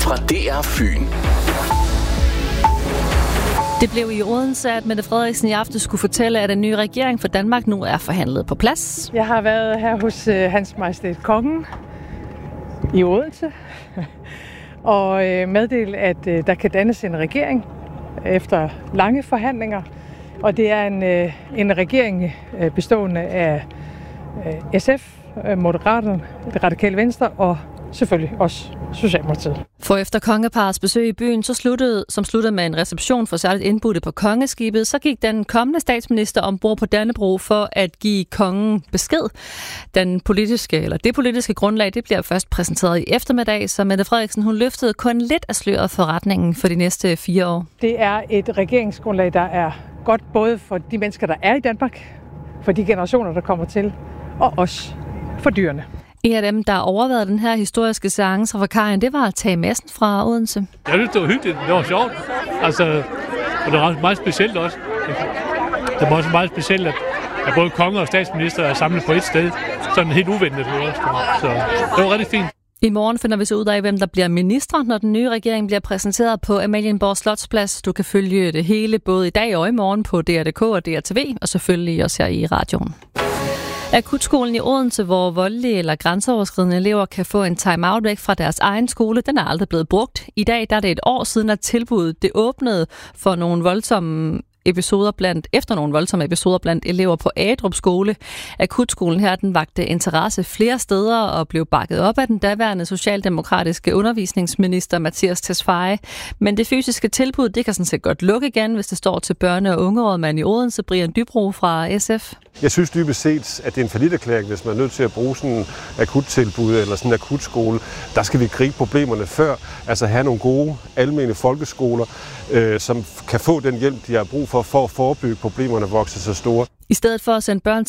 fra DR Fyn. Det blev i Odense, at Mette Frederiksen i aften skulle fortælle, at en ny regering for Danmark nu er forhandlet på plads. Jeg har været her hos Hans Majestæt Kongen i Odense og meddelt, at der kan dannes en regering efter lange forhandlinger. Og det er en regering bestående af SF, Moderaterne, Det Radikale Venstre og selvfølgelig også Socialdemokratiet. For efter kongeparets besøg i byen, som sluttede med en reception for særligt indbudte på kongeskibet, så gik den kommende statsminister ombord på Dannebrog for at give kongen besked. Det politiske grundlag, det bliver først præsenteret i eftermiddag, så Mette Frederiksen hun løftede kun lidt af sløret for retningen for de næste 4 år. Det er et regeringsgrundlag, der er godt både for de mennesker, der er i Danmark, for de generationer, der kommer til, og også for dyrene. En af dem, der overvejede den her historiske seance fra Kajen, det var Tage Madsen fra Odense. Jeg synes, det var hyggeligt. Det var sjovt. Og det var meget specielt også. Det var også meget specielt, at både konge og statsminister er samlet på et sted. Sådan helt uventet. Så det var rigtig fint. I morgen finder vi så ud af, hvem der bliver minister, når den nye regering bliver præsenteret på Amalienborg Slotsplads. Du kan følge det hele både i dag og i morgen på DR.dk og DRTV, og selvfølgelig også her i radioen. Akutskolen i Odense, hvor voldelige eller grænseoverskridende elever kan få en time-out væk fra deres egen skole, den er aldrig blevet brugt. I dag der er det et år siden, at tilbuddet det åbnede for nogle voldsomme episoder blandt elever på Agedrup skole. Akutskolen her, den vakte interesse flere steder og blev bakket op af den daværende socialdemokratiske undervisningsminister Mattias Tesfaye. Men det fysiske tilbud, det kan sådan set godt lukke igen, hvis det står til børne- og ungerådmand i Odense, Brian Dybro fra SF. Jeg synes dybest set, at det er en falliterklæring, hvis man er nødt til at bruge sådan en akuttilbud eller sådan en akutskole. Der skal vi gribe problemerne før, altså have nogle gode almene folkeskoler, som kan få den hjælp, de har brug for at forebygge problemerne vokse så store. I stedet for at sende børn